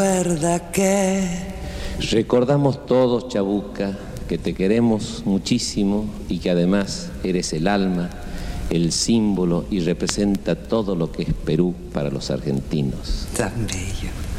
Recuerda que recordamos todos, Chabuca, que te queremos muchísimo y que además eres el alma, el símbolo y representa todo lo que es Perú para los argentinos. tan bello.